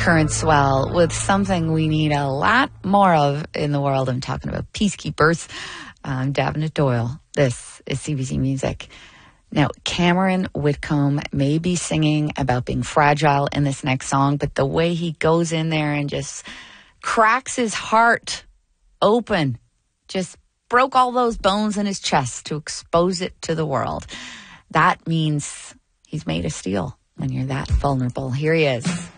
current swell with something we need a lot more of in the world. I'm talking about peacekeepers. I'm Davenant Doyle. This is CBC Music. Now, Cameron Whitcomb may be singing about being fragile in this next song, but the way he goes in there and just cracks his heart open, just broke all those bones in his chest to expose it to the world. That means he's made of steel when you're that vulnerable. Here he is.